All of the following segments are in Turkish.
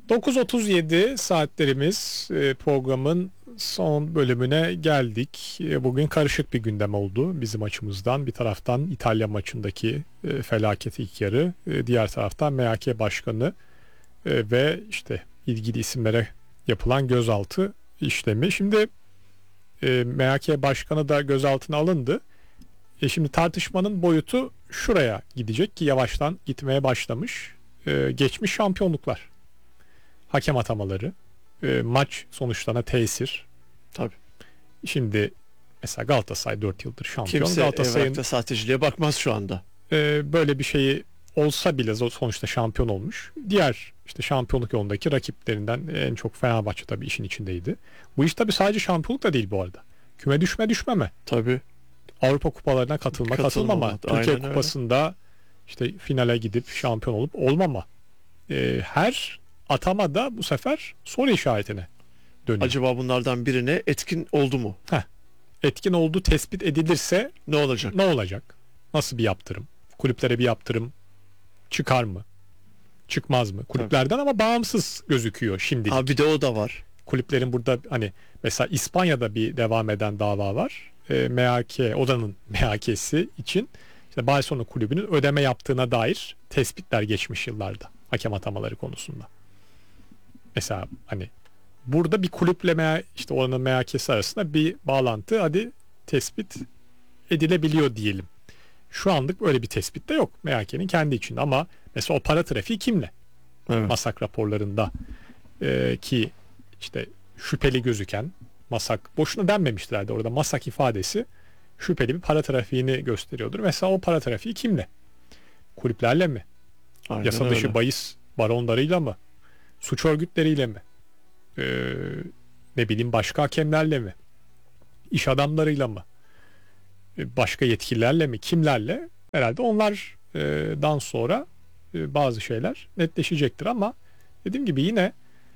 9.37 saatlerimiz, programın son bölümüne geldik. Bugün karışık bir gündem oldu bizim açımızdan. Bir taraftan İtalya maçındaki felaket ilk yarı, diğer taraftan MHK Başkanı ve işte ilgili isimlere yapılan gözaltı işlemi. Şimdi MHK Başkanı da gözaltına alındı. Şimdi tartışmanın boyutu şuraya gidecek ki yavaştan gitmeye başlamış. Geçmiş şampiyonluklar, hakem atamaları, maç sonuçlarına tesir. Tabii. Şimdi mesela Galatasaray 4 yıldır şampiyon. Kimse Galatasaray'ın evrakta sahteciliğe bakmaz şu anda. böyle bir şeyi olsa bile sonuçta şampiyon olmuş. Diğer işte şampiyonluk yolundaki rakiplerinden en çok Fenerbahçe tabii işin içindeydi. Bu iş tabii sadece şampiyonluk da değil bu arada. Küme düşme düşmeme. Tabii. Avrupa kupalarına katılmama. Türkiye Aynen Kupası'nda işte finale gidip şampiyon olup olmama. Her atama da bu sefer soru işaretine dönüyor. Acaba bunlardan birine etkin oldu mu? Etkin olduğu tespit edilirse Ne olacak? ne olacak? Nasıl bir yaptırım? Kulüplere bir yaptırım çıkar mı? Çıkmaz mı? Kulüplerden ama bağımsız gözüküyor şimdilik. Ha, bir de o da var. Kulüplerin burada hani mesela İspanya'da bir devam eden dava var. MHK, odanın MHK'si için işte Barcelona kulübünün ödeme yaptığına dair tespitler geçmiş yıllarda hakem atamaları konusunda. Mesela hani burada bir kulüple işte oranın MHK'si arasında bir bağlantı hadi tespit edilebiliyor diyelim. Şu anlık öyle bir tespit de yok MHK'nin kendi içinde ama mesela o para trafiği kimle? Evet. Masak raporlarında ki işte şüpheli gözüken masak, boşuna denmemişlerdi orada, masak ifadesi şüpheli bir para trafiğini gösteriyordur. Mesela o para trafiği kimle? Kulüplerle mi? Aynen Yasa dışı öyle. bahis baronlarıyla mı? Suç örgütleriyle mi? Ne bileyim başka hakemlerle mi? İş adamlarıyla mı? Başka yetkililerle mi? Kimlerle? Herhalde onlardan sonra bazı şeyler netleşecektir ama dediğim gibi yine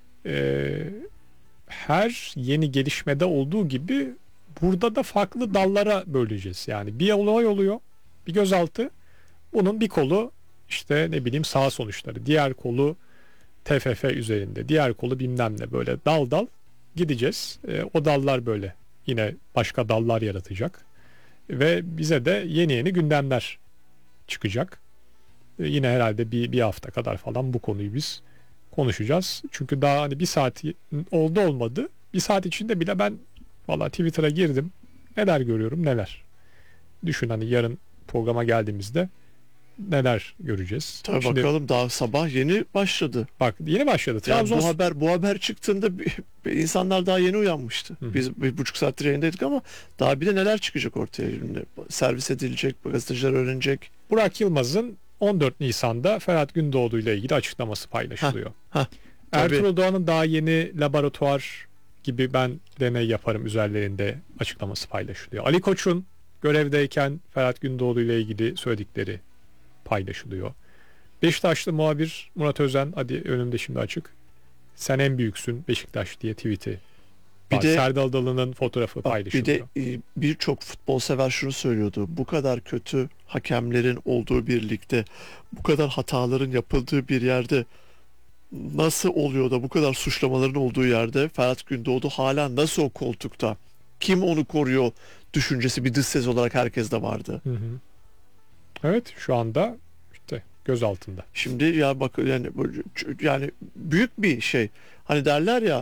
her yeni gelişmede olduğu gibi burada da farklı dallara böleceğiz. Yani bir olay oluyor, bir gözaltı. Bunun bir kolu işte ne bileyim sağ sonuçları, diğer kolu TFF üzerinde, diğer kolu bilmem ne, böyle dal dal gideceğiz. O dallar böyle yine başka dallar yaratacak ve bize de yeni yeni gündemler çıkacak. Yine herhalde bir hafta kadar falan bu konuyu biz konuşacağız. Çünkü daha hani bir saat oldu olmadı. Bir saat içinde bile ben valla Twitter'a girdim. Neler görüyorum neler. Düşün hani yarın programa geldiğimizde neler göreceğiz. Tabii Şimdi, bakalım, daha sabah yeni başladı. bak yeni başladı. Yani Trabzon bu haber çıktığında insanlar daha yeni uyanmıştı. Hı. Biz 1,5 saattir yayındaydık ama daha bir de neler çıkacak ortaya şimdi. Servis edilecek, gazeteciler öğrenecek. Burak Yılmaz'ın 14 Nisan'da Ferhat Gündoğdu ile ilgili açıklaması paylaşılıyor. Tabii. Ertuğrul Doğan'ın daha yeni laboratuvar gibi ben deney yaparım üzerlerinde açıklaması paylaşılıyor. Ali Koç'un görevdeyken Ferhat Gündoğdu ile ilgili söyledikleri paylaşılıyor. Beşiktaşlı muhabir Murat Özen, hadi önümde şimdi açık, sen en büyüksün Beşiktaş diye tweet'i. Bir de Serdal Dalı'nın fotoğrafı bir paylaşılıyor. de birçok futbol sever şunu söylüyordu. Bu kadar kötü hakemlerin olduğu bir ligde, bu kadar hataların yapıldığı bir yerde nasıl oluyor da bu kadar suçlamaların olduğu yerde Ferhat Gündoğdu hala nasıl o koltukta? Kim onu koruyor düşüncesi bir dış ses olarak herkeste vardı. Hı hı. Evet, şu anda işte göz altında. Şimdi ya bak, yani büyük bir şey. Hani derler ya,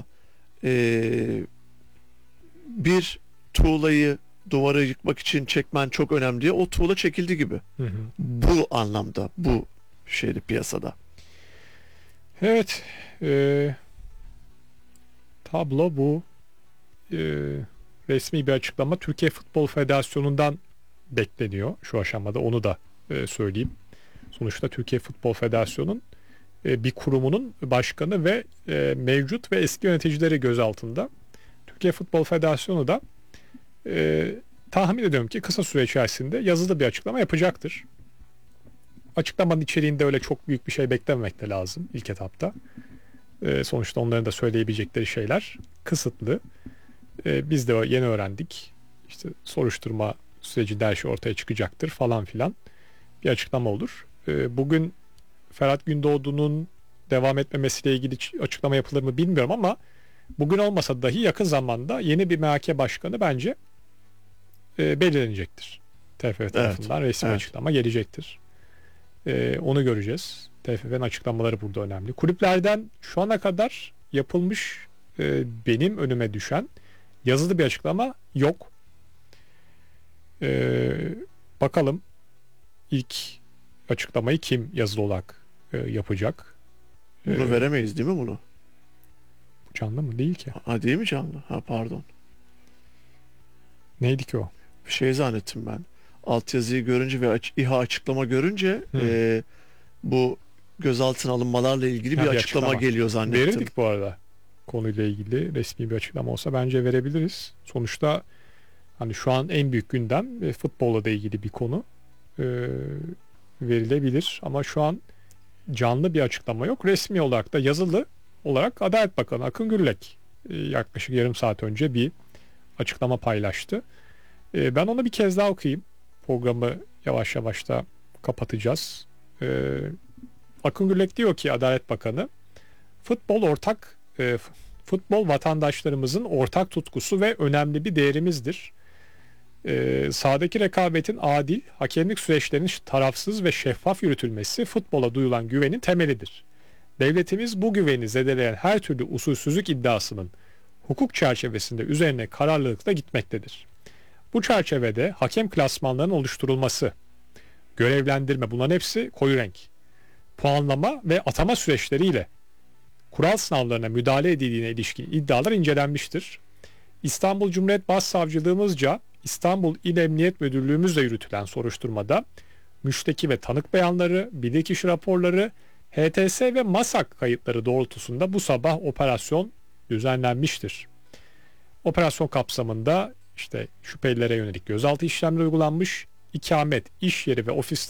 bir tuğlayı duvara yıkmak için çekmen çok önemli diye, o tuğla çekildi gibi. Hı hı. Bu anlamda, bu şeyde, piyasada. Evet, tablo bu. E, Resmi bir açıklama Türkiye Futbol Federasyonu'ndan bekleniyor şu aşamada, onu da söyleyeyim. Sonuçta Türkiye Futbol Federasyonu'nun bir kurumunun başkanı ve mevcut ve eski yöneticileri gözaltında. Türkiye Futbol Federasyonu da tahmin ediyorum ki kısa süre içerisinde yazılı bir açıklama yapacaktır. Açıklamanın içeriğinde öyle çok büyük bir şey beklememek de lazım ilk etapta. Sonuçta onların da söyleyebilecekleri şeyler kısıtlı. Biz de yeni öğrendik. İşte soruşturma süreci her şey ortaya çıkacaktır falan filan. Bir açıklama olur. Bugün Ferhat Gündoğdu'nun devam etmemesiyle ilgili açıklama yapılır mı bilmiyorum ama bugün olmasa dahi yakın zamanda yeni bir MHK başkanı bence belirlenecektir. TFF tarafından resmi açıklama gelecektir. Onu göreceğiz. TFF'nin açıklamaları burada önemli. Kulüplerden şu ana kadar yapılmış benim önüme düşen yazılı bir açıklama yok. Bakalım ilk açıklamayı kim yazılı olarak yapacak? Bunu veremeyiz değil mi bunu? Canlı mı? Değil ki. Ha, değil mi canlı? Ha, pardon. Neydi ki o? Bir şey zannettim ben. Altyazıyı görünce ve İHA açıklama görünce bu gözaltına alınmalarla ilgili bir açıklama geliyor zannettim. Verirdik bu arada. Konuyla ilgili resmi bir açıklama olsa bence verebiliriz. Sonuçta hani şu an en büyük gündem futbolla da ilgili bir konu verilebilir. Ama şu an canlı bir açıklama yok. Resmi olarak da yazılı olarak Adalet Bakanı Akın Gürlek yaklaşık yarım saat önce bir açıklama paylaştı. Ben onu bir kez daha okuyayım. Programı yavaş yavaş da kapatacağız. Akın Gürlek diyor ki Adalet Bakanı, futbol vatandaşlarımızın ortak tutkusu ve önemli bir değerimizdir. Sahadaki rekabetin adil, hakemlik süreçlerinin tarafsız ve şeffaf yürütülmesi futbola duyulan güvenin temelidir. Devletimiz bu güveni zedeleyen her türlü usulsüzlük iddiasının hukuk çerçevesinde üzerine kararlılıkla gitmektedir. Bu çerçevede hakem klasmanlarının oluşturulması, görevlendirme, bunların hepsi koyu renk, puanlama ve atama süreçleriyle kural sınavlarına müdahale edildiğine ilişkin iddialar incelenmiştir. İstanbul Cumhuriyet Başsavcılığımızca İstanbul İl Emniyet Müdürlüğümüzle yürütülen soruşturmada müşteki ve tanık beyanları, bilirkişi raporları, HTS ve MASAK kayıtları doğrultusunda bu sabah operasyon düzenlenmiştir. Operasyon kapsamında şüphelilere yönelik gözaltı işlemleri uygulanmış, ikamet, iş yeri ve ofis